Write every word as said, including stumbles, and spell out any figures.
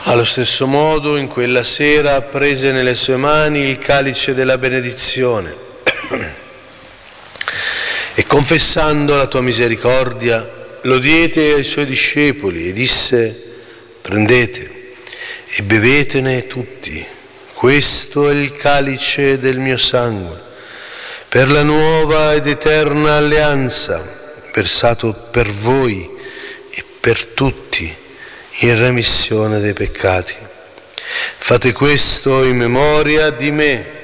Allo stesso modo, in quella sera, prese nelle sue mani il calice della benedizione e, confessando la tua misericordia, lo diede ai suoi discepoli e disse: prendete e bevetene tutti, questo è il calice del mio sangue, per la nuova ed eterna alleanza, versato per voi e per tutti in remissione dei peccati. Fate questo in memoria di me.